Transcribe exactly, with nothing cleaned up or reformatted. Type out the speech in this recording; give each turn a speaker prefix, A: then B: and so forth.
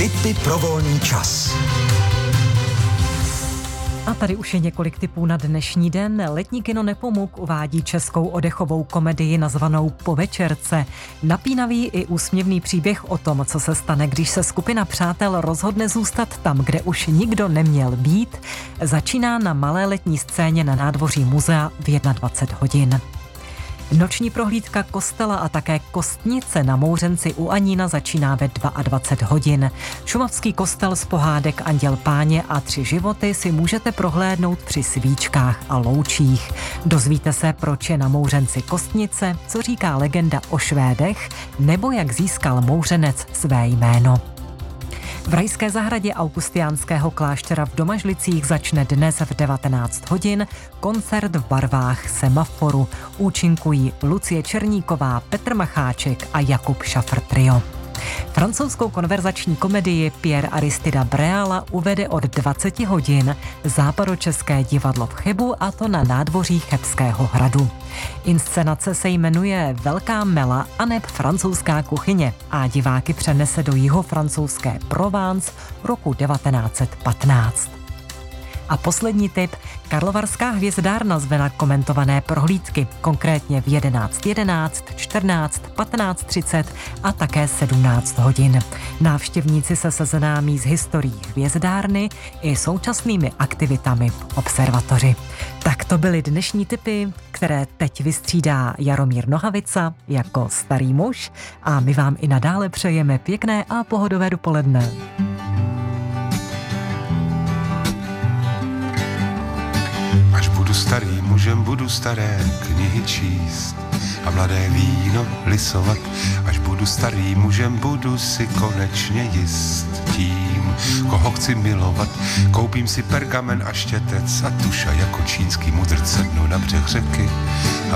A: Tipy pro volný čas.
B: A tady už je několik tipů na dnešní den. Letní kino Nepomuk uvádí českou oddechovou komedii nazvanou Po večerce. Napínavý i úsměvný příběh o tom, co se stane, když se skupina přátel rozhodne zůstat tam, kde už nikdo neměl být, začíná na malé letní scéně na nádvoří muzea v dvacet jedna hodin. Noční prohlídka kostela a také kostnice na Mouřenci u Anína začíná ve dvacet dva hodin. Šumavský kostel z pohádek Anděl Páně a Tři životy si můžete prohlédnout při svíčkách a loučích. Dozvíte se, proč je na Mouřenci kostnice, co říká legenda o Švédech, nebo jak získal Mouřenec své jméno. V rajské zahradě Augustiánského kláštera v Domažlicích začne dnes v devatenáct hodin koncert v barvách Semaforu. Účinkují Lucie Černíková, Petr Macháček a Jakub Šafr Trio. Francouzskou konverzační komedii Pierre Aristida Breala uvede od dvacet hodin Západočeské divadlo v Chebu, a to na nádvoří Chebského hradu. Inscenace se jmenuje Velká mela aneb francouzská kuchyně a diváky přenese do jihofrancouzské Provence roku devatenáct set patnáct. A poslední tip, Karlovarská hvězdárna zve na komentované prohlídky, konkrétně v jedenáct jedenáct, čtrnáct, patnáct třicet a také sedmnáct hodin. Návštěvníci se seznámí s historií hvězdárny i současnými aktivitami v observatoři. Tak to byly dnešní tipy, které teď vystřídá Jaromír Nohavica jako starý muž, a my vám i nadále přejeme pěkné a pohodové dopoledne.
C: Až budu starý mužem, budu staré knihy číst a mladé víno lisovat. Až budu starý mužem, budu si konečně jist tím, koho chci milovat. Koupím si pergamen a štětec a tuša jako čínský mudrc, sednu na břeh řeky